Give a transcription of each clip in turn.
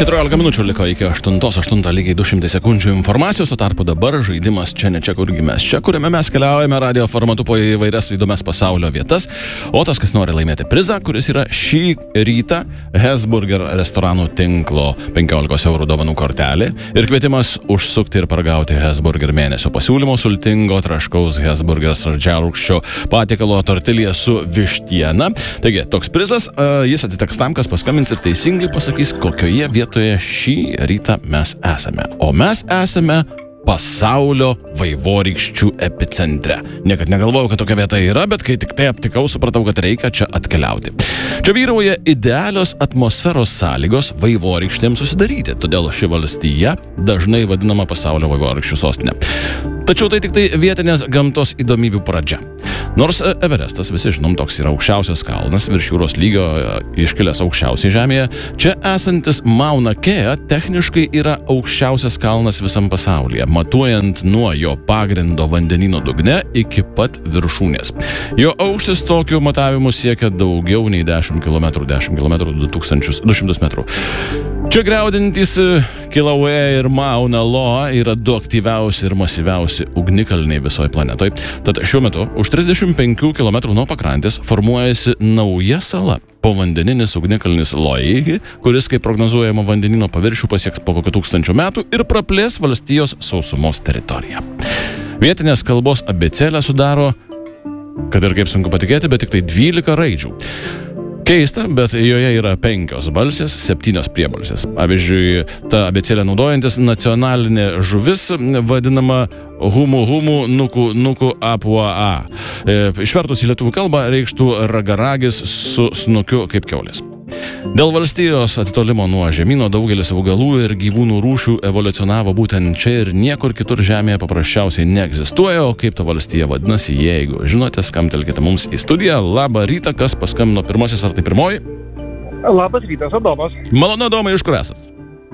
14 minučių liko iki 8 lygiai 200 sekundžių informacijos, o tarpu dabar žaidimas čia ne čia, kurgi mes čia, kuriame mes keliaujame radio formatu po įvairias įdomias pasaulio vietas, o tas, kas nori laimėti prizą, kuris yra šį rytą Hesburger restoranų tinklo 15 eurų dovanų kortelė ir kvietimas užsukti ir paragauti Hesburger mėnesio pasiūlymo sultingo traškaus Hesburger saldžiarūgščio patiekalo tortilija su vištiena. Taigi, toks prizas, jis atiteks tam, kas paskambins ir teisingai pasakys, kokioje vietoje šį rytą mes esame. O mes esame pasaulio vaivorykščių epicentre. Niekad negalvojau, kad tokia vieta yra, bet kai tik tai aptikau, supratau, kad reikia čia atkeliauti. Čia vyrauja idealios atmosferos sąlygos vaivorykštėms susidaryti, todėl ši valstija dažnai vadinama pasaulio vaivorykščių sostinė. Tačiau tai tik tai vietinės gamtos įdomybių pradžia. Nors Everestas, visi žinom, toks yra aukščiausias kalnas, virš jūros lygio iškilęs aukščiausiai žemėje, čia esantis Mauna Kea techniškai yra aukščiausias kalnas visam pasaulyje, matuojant nuo jo pagrindo vandenyno dugne iki pat viršūnės. Jo aukštis tokiu matavimu siekia daugiau nei 10 km, 2200 metrų. Čia griaudintys Kilauea ir Mauna Loa yra du aktyviausi ir masyviausi ugnikalniai visoje planetoje. Tad šiuo metu už 35 km nuo pakrantės formuojasi nauja sala, povandeninis ugnikalnis Loihi, kuris, kaip prognozuojama, vandenino paviršių pasieks po kokio 1000 metų ir praplės valstijos sausumos teritoriją. Vietinės kalbos abėcėlę sudaro, kad ir kaip sunku patikėti, bet tik tai 12 raidžių. Keista, bet joje yra 5 balsės, 7 priebalsės. Pavyzdžiui, ta abėcėlė naudojantis nacionalinė žuvis vadinama humu, nuku, apua. Išvertus į lietuvių kalbą reikštų ragaragis su snukiu kaip kiaulės. Dėl valstijos atitolimo nuo žemyno daugelis augalų ir gyvūnų rūšių evoliucionavo būtent čia ir niekur kitur žemėje paprasčiausiai neegzistuoja, o kaip ta valstija vadinasi, jeigu žinote, skambtelkite mums į studiją. Labą rytą, kas paskambino pirmasis, ar tai pirmoji? Labas rytas, Adomas. Malonu, Adomai, iš kur esat?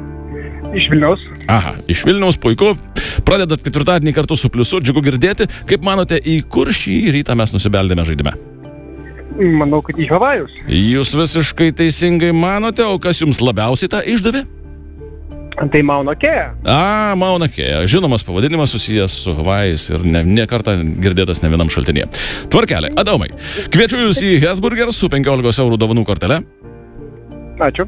Iš Vilniaus. Aha, iš Vilniaus, puiku. Pradedat ketvirtadienį kartu su Pliusu, džiugu girdėti. Kaip manote, į kur šį rytą mes nusibeldėme žaidime? Manau, kad į Havajus. Jūs visiškai teisingai manote, o kas jums labiausiai tą išdavė? Tai Mauna Kea. Mauna Kea. Žinomas pavadinimas susijęs su Havajais ir ne kartą girdėtas ne vienam šaltinyje. Tvarkelė, Adomai, kviečiu jūs į Hesburger su 15 eurų dovanų kortele. Ačiū.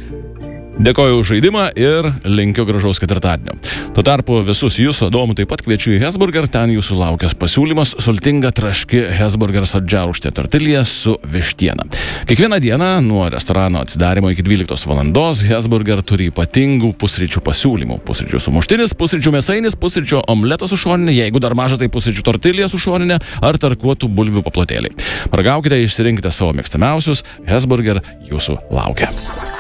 Dėkoju už žaidimą ir linkiu gražaus ketvirtadienio. Tuo tarpu visus jūsų, Adomų, taip pat kviečiu į Hesburger, ten jūsų laukęs pasiūlymas sultinga traški Hesburger saldžiarūgštė tortilija su vištiena. Kiekvieną dieną nuo restorano atsidarimo iki 12 valandos Hesburger turi ypatingų pusryčių pasiūlymų. Pusryčių sumuštinis, pusryčių mėsainis, pusryčių omleto su šoninė, jeigu dar maža, tai pusryčių tortilija su šoninė ar tarkuotų bulvių paplotėliai. Paragaukite, išsirinkite savo mėgstamiausius, Hesburger jūsų laukia.